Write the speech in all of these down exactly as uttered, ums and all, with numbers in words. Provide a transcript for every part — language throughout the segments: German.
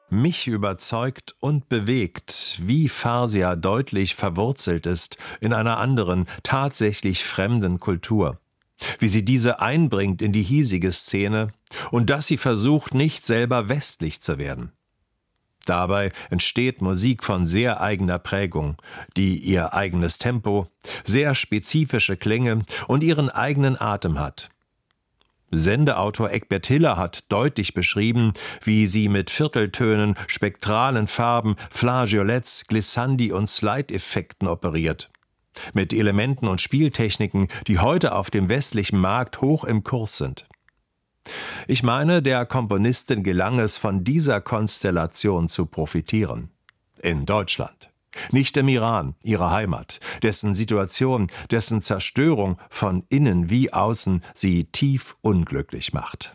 Mich überzeugt und bewegt, wie Farsia deutlich verwurzelt ist in einer anderen, tatsächlich fremden Kultur. Wie sie diese einbringt in die hiesige Szene und dass sie versucht, nicht selber westlich zu werden. Dabei entsteht Musik von sehr eigener Prägung, die ihr eigenes Tempo, sehr spezifische Klänge und ihren eigenen Atem hat. Sendeautor Egbert Hiller hat deutlich beschrieben, wie sie mit Vierteltönen, spektralen Farben, Flageolets, Glissandi und Slide-Effekten operiert. Mit Elementen und Spieltechniken, die heute auf dem westlichen Markt hoch im Kurs sind. Ich meine, der Komponistin gelang es, von dieser Konstellation zu profitieren. In Deutschland. Nicht im Iran, ihrer Heimat, dessen Situation, dessen Zerstörung von innen wie außen sie tief unglücklich macht.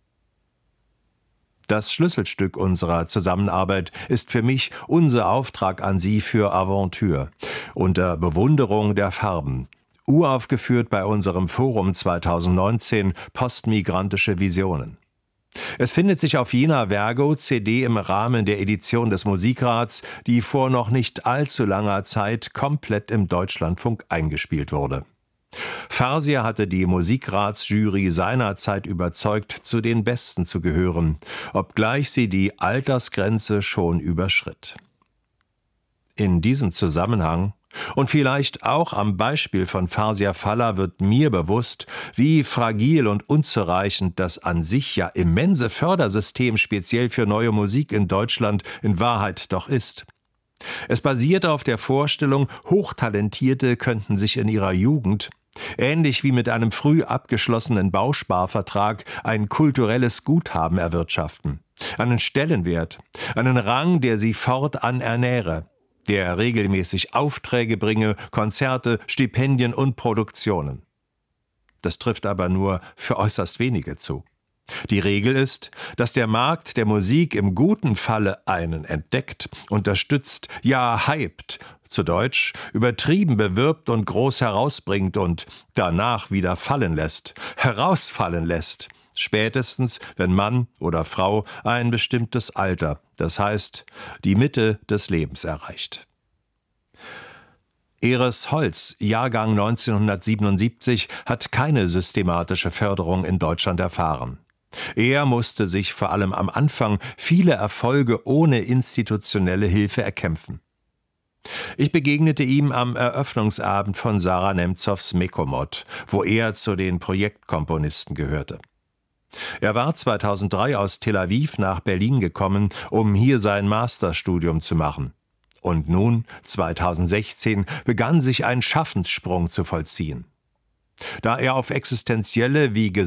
Das Schlüsselstück unserer Zusammenarbeit ist für mich unser Auftrag an Sie für Aventure, unter Bewunderung der Farben, uraufgeführt bei unserem Forum zweitausendneunzehn Postmigrantische Visionen. Es findet sich auf jener Vergo-C D im Rahmen der Edition des Musikrats, die vor noch nicht allzu langer Zeit komplett im Deutschlandfunk eingespielt wurde. Farsia hatte die Musikratsjury seinerzeit überzeugt, zu den Besten zu gehören, obgleich sie die Altersgrenze schon überschritt. In diesem Zusammenhang und vielleicht auch am Beispiel von Farsia Faller wird mir bewusst, wie fragil und unzureichend das an sich ja immense Fördersystem speziell für neue Musik in Deutschland in Wahrheit doch ist. Es basiert auf der Vorstellung, Hochtalentierte könnten sich in ihrer Jugend, ähnlich wie mit einem früh abgeschlossenen Bausparvertrag, ein kulturelles Guthaben erwirtschaften, einen Stellenwert, einen Rang, der sie fortan ernähre, der regelmäßig Aufträge bringe, Konzerte, Stipendien und Produktionen. Das trifft aber nur für äußerst wenige zu. Die Regel ist, dass der Markt der Musik im guten Falle einen entdeckt, unterstützt, ja hypt, zu Deutsch, übertrieben bewirbt und groß herausbringt und danach wieder fallen lässt, herausfallen lässt, spätestens, wenn Mann oder Frau ein bestimmtes Alter, das heißt die Mitte des Lebens erreicht. Eres Holz, Jahrgang neunzehnhundertsiebenundsiebzig, hat keine systematische Förderung in Deutschland erfahren. Er musste sich vor allem am Anfang viele Erfolge ohne institutionelle Hilfe erkämpfen. Ich begegnete ihm am Eröffnungsabend von Sarah Nemzows Mekomod, wo er zu den Projektkomponisten gehörte. Er war zweitausenddrei aus Tel Aviv nach Berlin gekommen, um hier sein Masterstudium zu machen. Und nun, zweitausendsechzehn, begann sich ein Schaffenssprung zu vollziehen. Da er auf existenzielle wie